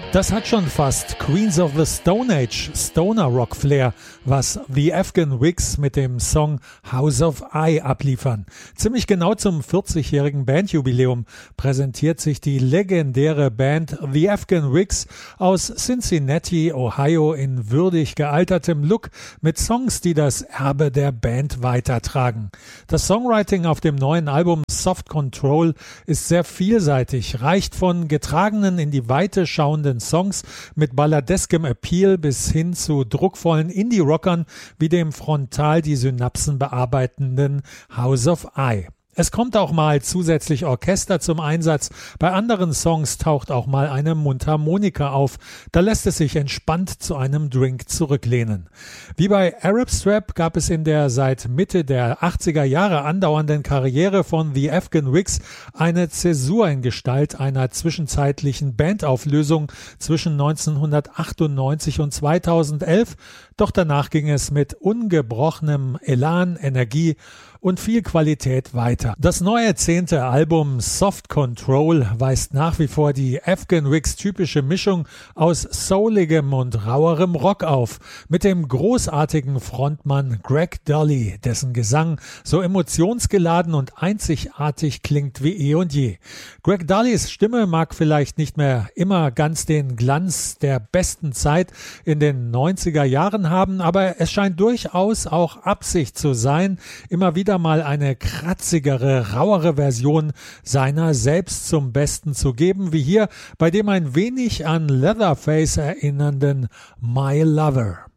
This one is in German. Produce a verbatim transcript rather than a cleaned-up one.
Das hat schon fast Queens of the Stone Age Stoner Rock Flair, was The Afghan Wigs mit dem Song House of I abliefern. Ziemlich genau zum vierzigjährigen Bandjubiläum präsentiert sich die legendäre Band The Afghan Wigs aus Cincinnati, Ohio in würdig gealtertem Look mit Songs, die das Erbe der Band weitertragen. Das Songwriting auf dem neuen Album Soft Control ist sehr vielseitig, reicht von getragenen in die Weite schauenden Songs mit balladeskem Appeal bis hin zu druckvollen Indie-Rockern wie dem frontal die Synapsen bearbeitenden House of I. Es kommt auch mal zusätzlich Orchester zum Einsatz, bei anderen Songs taucht auch mal eine Mundharmonika auf, da lässt es sich entspannt zu einem Drink zurücklehnen. Wie bei Arab Strap gab es in der seit Mitte der achtziger Jahre andauernden Karriere von The Afghan Wigs eine Zäsur in Gestalt einer zwischenzeitlichen Bandauflösung zwischen neunzehnhundertachtundneunzig und zweitausendelf, doch danach ging es mit ungebrochenem Elan, Energie und viel Qualität weiter. Das neue zehnte Album Soft Control weist nach wie vor die Afghan Wigs typische Mischung aus souligem und rauerem Rock auf, mit dem großartigen Frontmann Greg Dulli, dessen Gesang so emotionsgeladen und einzigartig klingt wie eh und je. Greg Dullis Stimme mag vielleicht nicht mehr immer ganz den Glanz der besten Zeit in den neunziger Jahren haben, aber es scheint durchaus auch Absicht zu sein, immer wieder mal eine kratzigere, rauere Version seiner selbst zum Besten zu geben, wie hier bei dem ein wenig an Leatherface erinnernden My Lover.